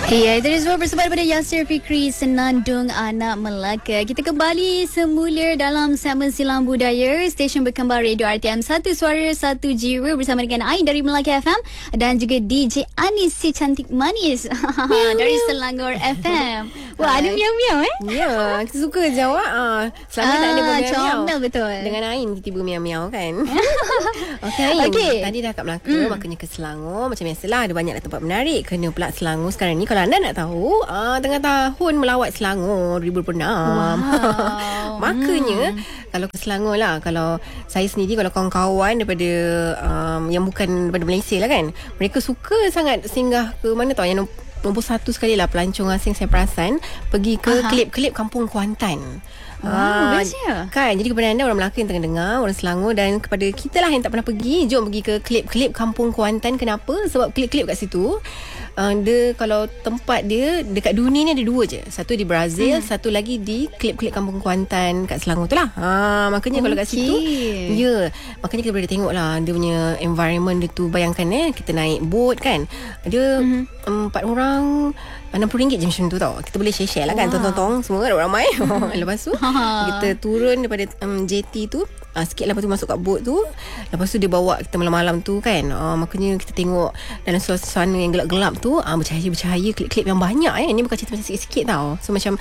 Ya, itu semua bersama daripada Yasir Fikri, Senandung Anak Melaka. Kita kembali semula dalam segmen Silang Budaya, stesen berkembar Radio RTM 1 Suara 1 Jiwa bersama dengan Ain dari Melaka FM dan juga DJ Anis si cantik manis dari Selangor FM. Wah, ada miau-miau Ya, kita suka jawab. Selama tak ada miau-miau. Comel betul. Dengan Ain tiba-tiba miau-miau kan. Okey, Ain. Tadi dah kat Melaka, makanya ke Selangor. Macam biasalah, ada banyak tempat menarik. Kena pula Selangor sekarang ni. Kalau anda nak tahu, tengah tahun melawat Selangor 2026. Wow. Makanya kalau ke Selangor lah, kalau saya sendiri, kalau kawan-kawan daripada yang bukan daripada Malaysia lah kan, mereka suka sangat singgah ke mana tau, yang nombor satu sekali lah pelancong asing saya perasan pergi ke klip-klip Kampung Kuantan. Bestnya. Kan, jadi kepada anda orang Melaka yang tengah dengar, orang Selangor, dan kepada kita lah yang tak pernah pergi, jom pergi ke klip-klip Kampung Kuantan. Kenapa? Sebab klip-klip kat situ, dia kalau tempat dia dekat dunia ni ada dua je. Satu di Brazil, satu lagi di klip-klip Kampung Kuantan kat Selangor tu lah. Makanya kalau kat situ, makanya kita boleh tengok lah dia punya environment dia tu. Bayangkan kita naik boat kan, dia 4 orang RM60 je macam tu tau. Kita boleh share-share lah kan, tong-tong semua ada ramai. Lepas tu kita turun daripada JT tu sikit, lepas tu masuk kat boat tu, lepas tu dia bawa kita malam-malam tu kan. Makanya kita tengok dalam suasana yang gelap-gelap tu, bercahaya-bercahaya, klip-klip yang banyak. Ini bukan cerita macam sikit-sikit tau. So macam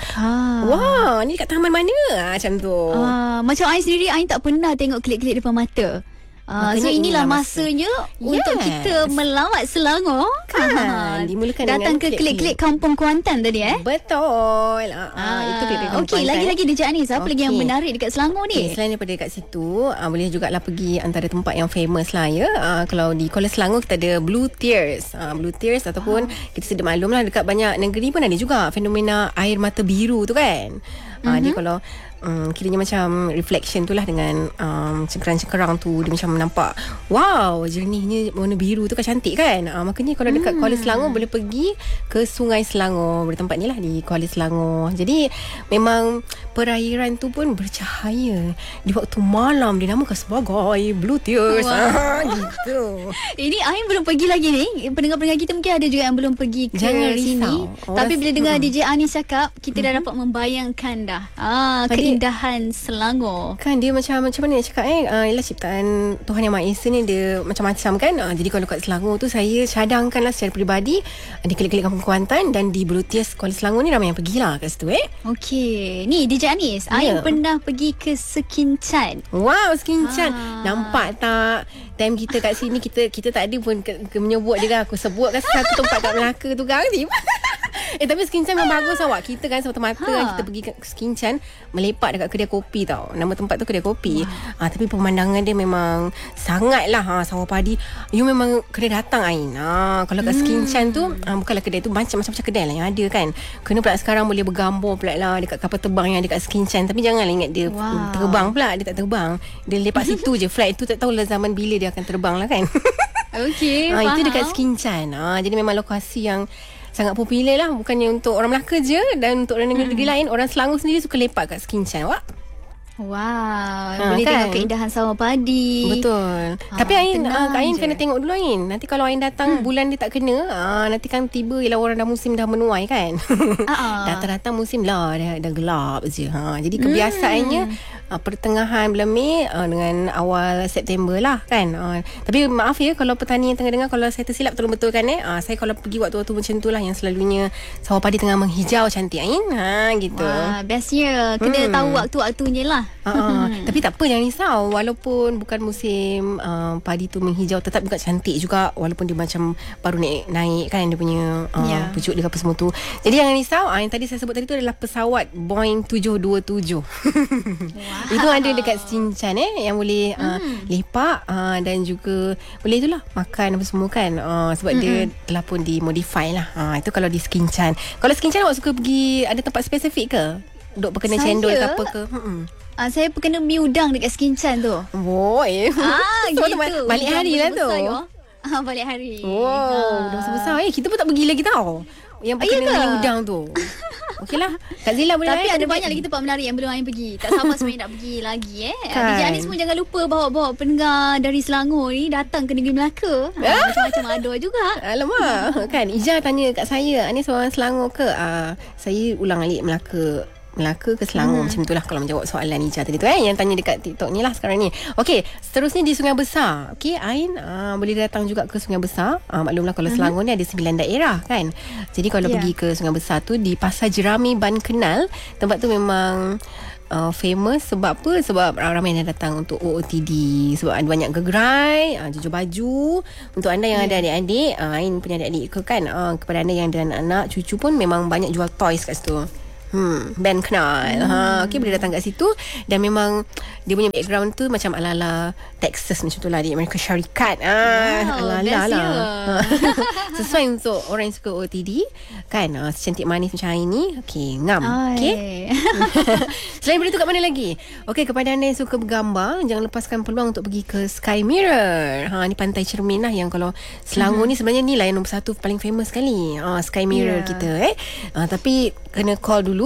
wah, ni kat taman mana macam tu. Macam Ain sendiri, Ain tak pernah tengok klip-klip depan mata. So inilah masanya untuk kita melawat Selangor kan. Dimulakan datang ke klip-klip Kampung Kuantan tadi Betul. Itu klip-klip Kampung Kuantan. Lagi-lagi DJ Anis, apa lagi yang menarik dekat Selangor ni? Selain daripada kat situ, boleh jugalah pergi antara tempat yang famous lah ya. Kalau di Kuala Selangor kita ada Blue Tears. Blue Tears ataupun kita sedia maklum lah, dekat banyak negeri pun ada juga fenomena air mata biru tu kan. Dia kalau kiranya macam reflection tu lah, dengan cengkerang-cengkerang tu, dia macam nampak wow, jernihnya warna biru tu kan, cantik kan. Makanya kalau dekat Kuala Selangor boleh pergi ke Sungai Selangor, boleh tempat ni lah di Kuala Selangor. Jadi memang perairan tu pun bercahaya di waktu malam, dinamakan sebagai Blue Tears. Gitu. Ini Ain belum pergi lagi ni. Pendengar-pendengar kita mungkin ada juga yang belum pergi ke sini. Tapi bila dengar DJ Anis cakap, kita dah dapat membayangkan dah keindahan Selangor. Kan dia macam mana nak cakap ialah ciptaan Tuhan Yang Maha Esa ni, dia macam-macam kan. Jadi kalau kat Selangor tu, saya cadangkanlah secara peribadi ada klip-klip Kampung Kuantan, dan di Blue Tears Kuala Selangor ni ramai yang pergilah kat situ. Okey. Ni DJ Anis, Ain pernah pergi ke Sekinchan. Wow, Sekinchan. Nampak tak? Time kita kat sini, kita tak ada pun menyebut dia kan. Aku sebut kan satu tempat kat Melaka tu kan. Tapi Sekinchan memang bagus awak. Kita kan semata-mata kita pergi ke Sekinchan, melepak dekat kedai kopi tau. Nama tempat tu kedai kopi. Tapi pemandangan dia memang sangat lah sawah padi. You memang kena datang Ain. Kalau kat Sekinchan tu, bukanlah kedai tu, macam-macam kedai lah yang ada kan. Kena pula sekarang boleh bergambar pula lah dekat kapal terbang yang ada kat Sekinchan. Tapi janganlah ingat dia terbang pula. Dia tak terbang, dia lepak situ je. Flight tu tak tahulah zaman bila dia akan terbang lah kan. Okey, itu dekat Sekinchan. Jadi memang lokasi yang sangat popular lah. Bukannya untuk orang Melaka je, dan untuk orang negeri lain. Orang Selangor sendiri suka lepak kat Sekinchan. Wow, boleh tengok keindahan sawah padi. Betul. Tapi Ain kena tengok dulu Ain. Nanti kalau Ain datang bulan dia tak kena, nanti kan tiba ialah orang dah musim dah menuai kan. Datang-datang musim lah dah gelap je. Jadi kebiasaannya pertengahan bulan Mei dengan awal September lah kan. Tapi maaf ya kalau petani yang tengah dengar, kalau saya tersilap tolong betulkan saya kalau pergi waktu-waktu macam tu lah, yang selalunya sawah padi tengah menghijau cantik Ain. Gitu. Wah, bestnya kena tahu waktu-waktunya lah. Tapi tak apa, jangan risau. Walaupun bukan musim padi tu menghijau, tetap juga cantik juga. Walaupun dia macam baru naik kan, dia punya pucuk dia apa semua tu. Jadi jangan risau. Yang tadi saya sebut tadi tu adalah pesawat Boeing 727. Itu ada dekat Sekinchan yang boleh lepak, dan juga boleh itulah makan apa semua kan. Sebab dia telah pun dimodify lah. Itu kalau di Sekinchan. Kalau Sekinchan awak suka pergi, ada tempat spesifik ke? Duk berkena cendol ke apa ke? Saya berkena mi udang dekat Sekinchan tu. Boy. Gitu. Balik hari lah tu. Balik hari. Wow, dah besar-besar. Kita pun tak pergi lagi tau. Yang berkena mi udang tu. Okey lah. Kak Zila boleh Tapi layan. ada banyak lagi tempat menarik yang belum Ain pergi. Tak sabar sebenarnya nak pergi lagi Kan. DJ Anis pun jangan lupa bawa pendengar dari Selangor ni datang ke Negeri Melaka. Macam-macam ada juga. Alamak. Kan Ija tanya kat saya, Anis orang Selangor ke? Saya ulang alik Melaka ke Selangor, macam itulah kalau menjawab soalan Ija tadi tu yang tanya dekat TikTok ni lah sekarang ni. Okey, seterusnya di Sungai Besar. Okey, Ain boleh datang juga ke Sungai Besar. Maklumlah kalau Selangor ni ada 9 daerah kan. Jadi kalau pergi ke Sungai Besar tu di Pasar Jerami Ban Kenal, tempat tu memang famous sebab apa? Sebab ramai yang datang untuk OOTD, sebab ada banyak gerai, jujur baju. Untuk anda yang ada adik-adik, Ain punya adik-adik ke kan, kepada anda yang ada anak-anak, cucu pun memang banyak jual toys kat situ. Ban Kenal. Okay, boleh datang kat situ. Dan memang dia punya background tu macam ala-ala Texas macam tu lah, di Amerika Syarikat. Ala-ala lah. Sesuai untuk orang yang suka OOTD kan, secantik manis macam Ain ni. Okay, ngam. Okay. Selain daripada tu kat mana lagi? Okay, kepada anda yang suka bergambar, jangan lepaskan peluang untuk pergi ke Sky Mirror. Ni pantai cermin lah, yang kalau Selangor ni sebenarnya ni lah yang nombor 1 paling famous sekali. Sky Mirror kita Tapi kena call dulu